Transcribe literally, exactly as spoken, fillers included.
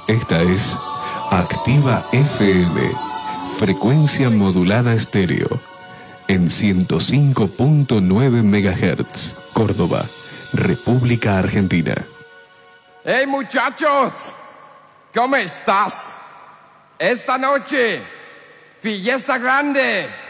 Esta es Activa F M, frecuencia modulada estéreo, en ciento cinco punto nueve megahertz, Córdoba, República Argentina. ¡Hey muchachos! ¿Cómo estás? Esta noche, fiesta grande.